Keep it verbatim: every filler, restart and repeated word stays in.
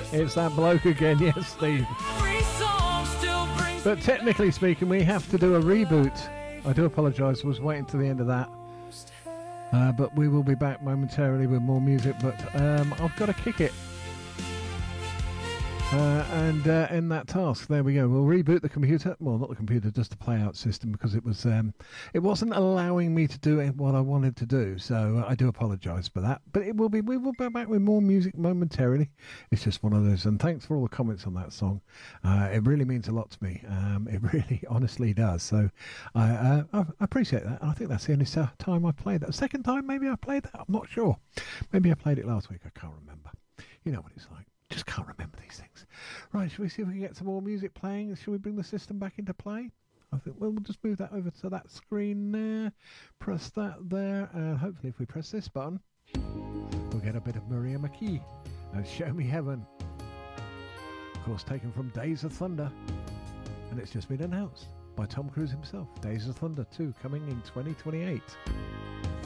It's that bloke again, yes, Steve. But technically speaking, we have to do a reboot. I do apologise, I was waiting to the end of that. Uh, but we will be back momentarily with more music, but um, I've got to kick it. Uh, and uh, end that task. There we go. We'll reboot the computer. Well, not the computer, just the playout system, because it was um, it wasn't allowing me to do what I wanted to do. So uh, I do apologise for that. But it will be. We will be back with more music momentarily. It's just one of those. And thanks for all the comments on that song. Uh, it really means a lot to me. Um, it really, honestly does. So I, uh, I appreciate that. And I think that's the only time I played that. Second time, maybe I played that. I'm not sure. Maybe I played it last week. I can't remember. You know what it's like. Just can't remember these things. Right, shall we see if we can get some more music playing? Shall we bring the system back into play? I think well, we'll just move that over to that screen there. Press that there, and hopefully if we press this button, we'll get a bit of Maria McKee and Show Me Heaven. Of course, taken from Days of Thunder. And it's just been announced by Tom Cruise himself. Days of Thunder two coming in twenty twenty-eight.